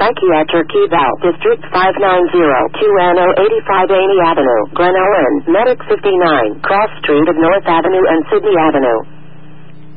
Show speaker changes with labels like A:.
A: Psychiatric Eval, District 590, 2NO 85 Amy Avenue, Glen Ellen, Medic 59, Cross Street of North Avenue and Sydney Avenue.